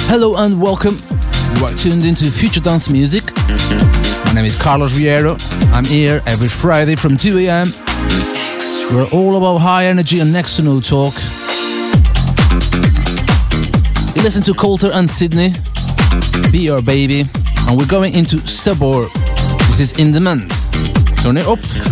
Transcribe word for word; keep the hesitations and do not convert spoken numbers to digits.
Hello and welcome. You are tuned into Future Dance Music. My name is Carlos Riero. I'm here every Friday from two a.m. We're all about high energy and next to no talk. You listen to Coulter and Sydney, Be Your Baby, and we're going into Suburb. This is In Demand. Turn it up.